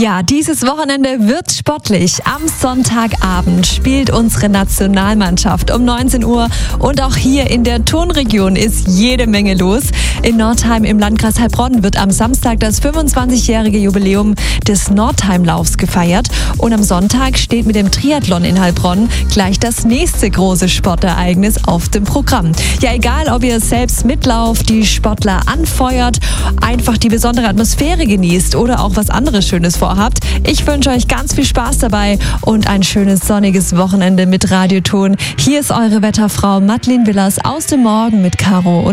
Ja, dieses Wochenende wird sportlich. Am Sonntagabend spielt unsere Nationalmannschaft um 19 Uhr und auch hier in der Turnregion ist jede Menge los. In Nordheim im Landkreis Heilbronn wird am Samstag das 25-jährige Jubiläum des Nordheimlaufs gefeiert und am Sonntag steht mit dem Triathlon in Heilbronn gleich das nächste große Sportereignis auf dem Programm. Ja, egal ob ihr selbst mitlauft, die Sportler anfeuert, einfach die besondere Atmosphäre genießt oder auch was anderes Schönes vorhabt. Ich wünsche euch ganz viel Spaß dabei und ein schönes sonniges Wochenende mit Radioton. Hier ist eure Wetterfrau Madeleine Willers aus dem Morgen mit Caro und